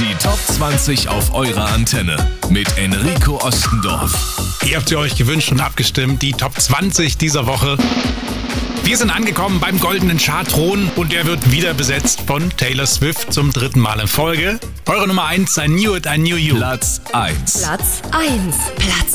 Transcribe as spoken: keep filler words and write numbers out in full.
Die Top zwanzig auf eurer Antenne mit Enrico Ostendorf. Ihr habt sie euch gewünscht und abgestimmt, die Top zwanzig dieser Woche. Wir sind angekommen beim goldenen Chartthron und der wird wieder besetzt von Taylor Swift zum dritten Mal in Folge. Eure Nummer eins, I Knew It, I Knew You. Platz eins. Platz eins. Platz